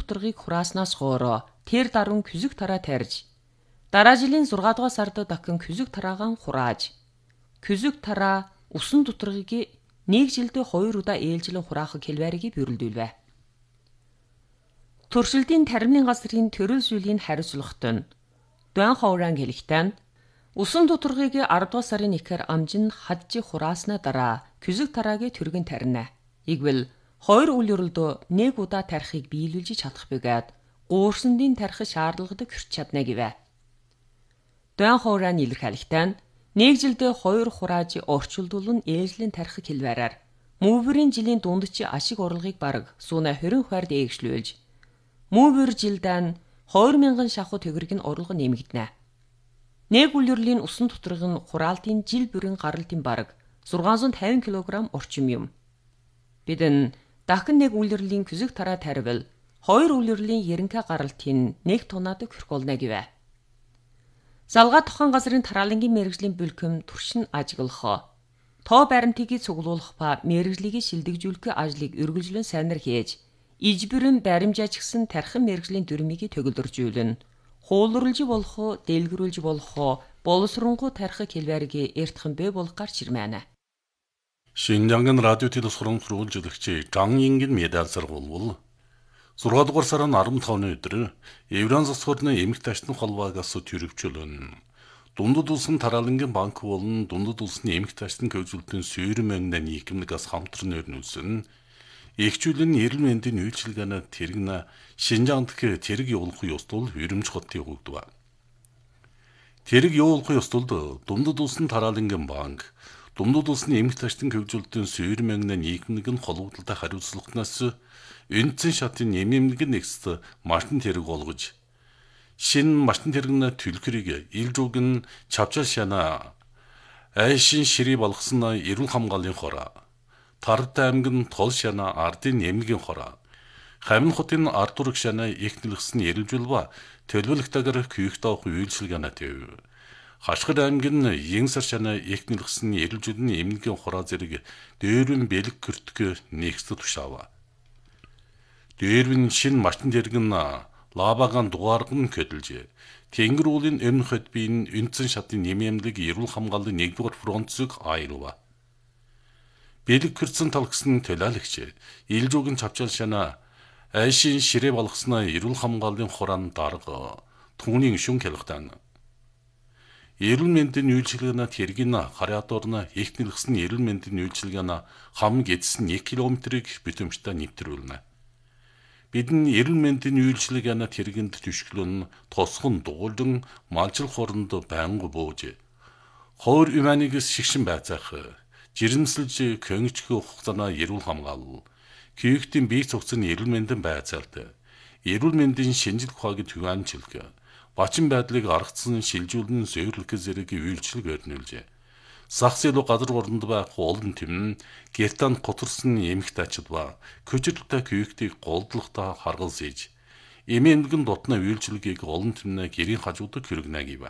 дутаргыг хурааснаас хоороо тэр даруун küsük тараа тарьж дараа жилийн 6 дугаар сард дахин küsük тараагаан хурааж küsük тараа усан дутаргыг нэг жилдээ 2 удаа ээлжлэн хураах хэлбэрийг бүрэлдүүлвэ. Туршилтын тархины газрын төрөл зүйлийн хариуцлагт нь Дуан Хоуран хэлэхдээ усан дутаргыг 10 дугаар сарын 1-ээр амжин хадж хурааснаа дараа küsük тараагийн түргэн тарина. Игвэл 2 үйл ерөлдөө нэг удаа тарихыг биелүүлж чадах бөгөөд гуурсандын тарих шаардлагадаг хүрч чадна гэвэ. Дуан Хоуран илэрхийлэхдээ нэг жилдээ 2 хурааж орчуулдуулан ээлжлэн тарих хэлбэрээр мөвбөрийн жилийн дундч ашиг орлогыг бараг сууна 20 хувиар дээгшлүүлж мөвбөр жилдээ 2000 шахуу төгрөг нь орлого нэмэгдэнэ. Нэг үйл ерлийн усан доторг нь хураалтын жил бүрийн гаралтын бараг 650 кг орчим юм. Бидэн дахин нэг үйл ерлийн küsük тараа тарвал 2 үйл ерлийн ерөнхий гаралтын 1 тоннад хүрэх болно гэвэ. Залгаа тохон газрын тараалангийн мэрэгжлийн бүлхэм туршин ажиглах, тоо баримтыг цуглуулах ба мэрэгжлийг шилдэгжүүлэх ажлыг үргэлжлэн сайнар хийж, ижбэрэн баримжаач гисэн тархин мэрэгжлийн дүрмийг төгөлдржүүлнэ. Хуулурлж болох, дэлгэрүүлж болох, боловсронгуй тархи хэлбэрийг эртхэн бий болох гарч ирмэнэ. Шинжангийн радио телевизийн сурвалжлагч Жан Ингийн медалсар болвол 6 дугаар сарын 15-ны өдөр Евран засварны эмх ташны холбоогоос төрөвчлөн Дундад улсын тараалангийн банк болон Дундад улсын эмх ташны хөгжүүлэлтийн сүйрмэнгнэ нийгэмлэгээс хамтран өрнүүлсэн эхжүүлэн эрүүл мэндийн үйлчилгээний тэрэгнэ Шинжаан дэх тэрэг явуулах ёслол хөрөмж хотын хөгдөв. Тэрэг явуулах ёслолд Дундад улсын тараалангийн банк Дундад улсын эмх ташны хөгжүүлэлтийн сүйрмэнгнэ нийгэмлэг нь холбогдлолтой хариуцлагатнаас Үндсэн шатын нэмэмлэг нэгст машин тэрэг болгож шинэ машин тэрэгнэ түлхрийг илжүүг нь чавчаа шана айшин ширий болгосон эрүүл хамгааллын хора Тард аймаг нь тол шана ардын нэмгийн хора Хамин хотын ардург шана их нэлгсэн эрэлжүүл ба төлөвлөгтэйгээр күйх давах үйлчилгээний төв Хашгир аймаг нь Янсар шана их нэлгсэн эрэлжүүлний эмнгийн хора зэрэг дээрвэн бэлэг гөртгө нэгст тушаава Дээрвэн шин машин тэрэг нь лабагаан дугаарг нь хөдөлж Тэнгэр уулын өмнө хотбын үндсэн шатын нэмэмлэг эрүүл хамгааллын 1-р фронтсыг аялва. Бэлэг гэрсэн талгсан төлөөлөгч илжүүгэн чавчаал шана айшин ширээ болгосноо эрүүл хамгааллын хураан дарга түүний шүн хэлхтэн. Эрүүл мэндийн үйлчилгээний тэргийн хариадорна их нэлгсэн эрүүл мэндийн үйлчилгээний хам гэдсэн 1 км-ийг бүтэмжтэй нэвтрүүлнэ. Бидэн эрүүл мэндийн үйлчилгээний тэргэнд түшгэлэн тосхон дуулан малжил хоронд байнга бууж хоор иманигс шигшин байцаах жирэмсэлж көнгөчхөө хугацаана эрүүл хамгаалал күйхтийн бие цогцны эрүүл мэндийн байцаалт эрүүл мэндийн шинжилгээ ухаагийн түвээнчилгээ бачин байдлыг аргацсан шилжүүлэн зөвөрлөх зэрэг үйлчилгээ өрнүүлжээ. Сахс илүү газар оронд байх олон тэм гертан готорсон эмх тачид ба көжөлтэй күйхтийг голдлохтой харгалзээж эмээнгэн дотны үйлчилгээг олон тэмнэ гэрийн хажуудаг хэрэгнэ гэв.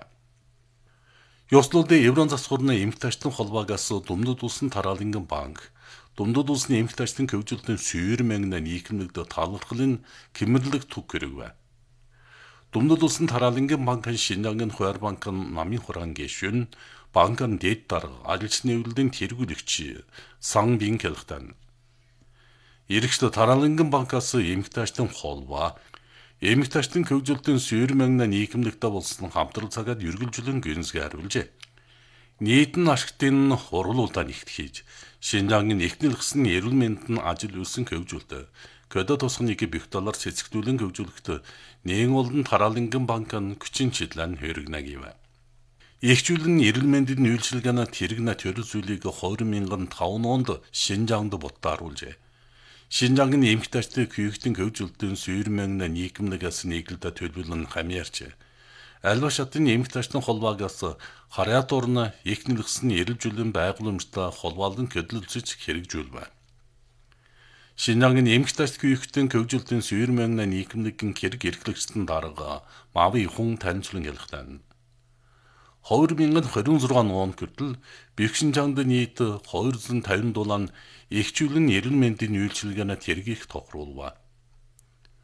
Ёслолдын Еврон засварны эмх тачны холбоогоос Дундад улсын тараалангийн банк Дундад улсын эмх тачны хөгжүүлэлтийн сүйрмэнгнэ нийгэмлэгд талархлын кэмэрлэг түг хэрэгвэ. Дундад улсын тараалангийн банкын Шинжаангийн хуваар банкын намын хураан гишүүн банкын дэд дарга ажилч нэвлэлийн тэргүүлэгч Сан Бин хэлхтэн. Иргэшд тараалангийн банкаас эмх тачны холбоо эмх тачны хөгжүүлэлтийн сүйрмэнгнэ нийгэмлэгтэй болсон хамтрал цагаад үргэлжлэн гүнзгий хариулжээ. Нийтэн ашигтын хурлуултаа нэгт хийж Шинжаангийн ихнэлгсэн эрүүл мэндэд ажил үйлсэн хөгжүүлэлт көдө тусгныг $2 цэцэгдүүлэн хөгжүүлэхэд нэгэн олон тараалангийн банкын хүчин чиглэл хөргөнө гэв. Эхжүүлэн эрүүл мэндийн үйлчилгээний тэрэгнэ төрөл зүйлийг 2005 онд Шинжаанд бодтааруулжээ. Шинжаангийн эмх тачны күйхтэн хөгжүүлэлтийн сүйрмэнгнэ нийгэмлэгээс нийгэлдэ төлөвлөн хамьяарч альва шатын эмх тачны холбоогоос хариатуурна их нэлгсэн эрэлжүүлэн байгууламжтай холбоолон хөдөлгөж хэрэгжүүлвэ. Шинжаангийн эмх тач күйхтэн хөгжүүлэлтийн сүйрмэнгнэ нийгэмлэгэн хэрэг эрхлэгчдэн дарга Мави хүн танилцуулан ялхтан 2026 онд хүртэл Бэкшинжаанд нийт $250 эхжүүлэн эрүүл мэндийн үйлчилгээний тэргийг тохируулва.